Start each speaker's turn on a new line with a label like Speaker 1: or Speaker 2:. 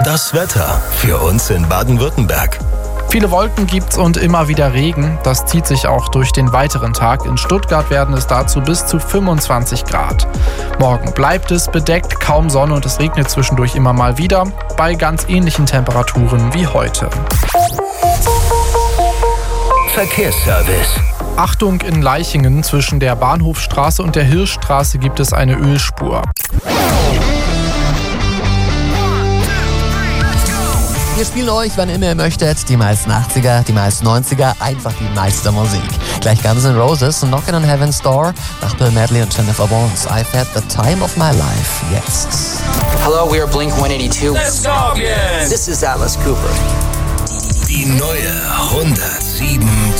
Speaker 1: Das Wetter für uns in Baden-Württemberg.
Speaker 2: Viele Wolken gibt's und immer wieder Regen. Das zieht sich auch durch den weiteren Tag. In Stuttgart werden es dazu bis zu 25 Grad. Morgen bleibt es bedeckt, kaum Sonne und es regnet zwischendurch immer mal wieder, bei ganz ähnlichen Temperaturen wie heute.
Speaker 1: Verkehrsservice.
Speaker 2: Achtung, in Leichingen zwischen der Bahnhofstraße und der Hirschstraße gibt es eine Ölspur.
Speaker 3: Wir spielen euch, wann immer ihr möchtet, die meisten 80er, die meisten 90er, einfach die meiste Musik. Gleich Guns N' Roses, Knockin' on Heaven's Door, nach Bill Medley und Jennifer Warnes. I've had the time of my life. Jetzt.
Speaker 4: Hello, we are Blink-182.
Speaker 5: Let's go again.
Speaker 4: This is Alice Cooper.
Speaker 1: Die neue 107